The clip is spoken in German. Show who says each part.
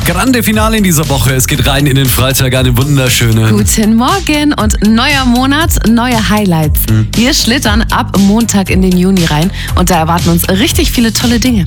Speaker 1: Grande Finale in dieser Woche. Es geht rein in den Freitag, eine wunderschöne.
Speaker 2: Guten Morgen und neuer Monat, neue Highlights. Wir schlittern ab Montag in den Juni rein und da erwarten uns richtig viele tolle Dinge.